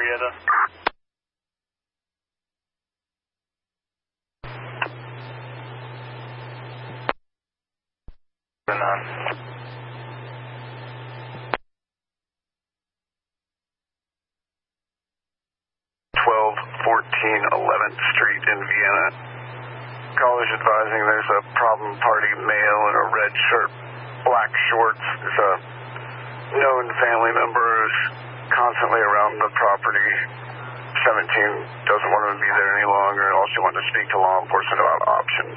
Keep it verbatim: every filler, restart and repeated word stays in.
Marietta. twelve fourteen eleventh Street in Vienna. College advising there's a problem party male in a red shirt, black shorts. There's a known family member who's constantly around the property. seventeen doesn't want to be there any longer. Also wanted to speak to law enforcement about options.